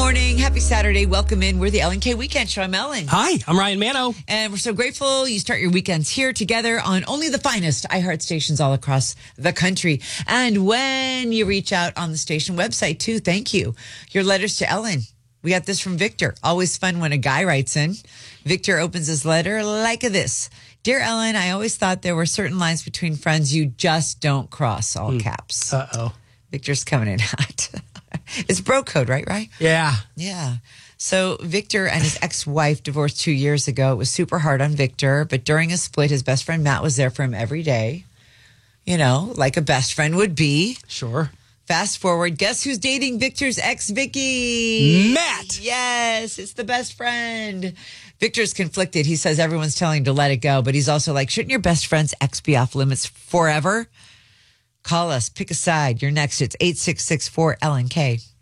morning. Happy Saturday. Welcome in. We're the Ellen K Weekend Show. I'm Ellen. Hi, I'm Ryan Mano. And we're so grateful you start your weekends here together on only the finest iHeart stations all across the country. And when you reach out on the station website, too, thank you. Your letters to Ellen. We got this from Victor. Always fun when a guy writes in. Victor opens his letter like this. Dear Ellen, I always thought there were certain lines between friends you just don't cross, all caps. Uh-oh. Victor's coming in hot. It's bro code, right? Yeah. Yeah. So Victor and his ex-wife divorced 2 years ago. It was super hard on Victor, but during a split, his best friend Matt was there for him every day. You know, like a best friend would be. Sure. Fast forward, guess who's dating Victor's ex, Vicky? Matt. Yes, it's the best friend. Victor's conflicted. He says everyone's telling him to let it go, but he's also like, shouldn't your best friend's ex be off limits forever? Call us. Pick a side. You're next. It's 866-4LNK.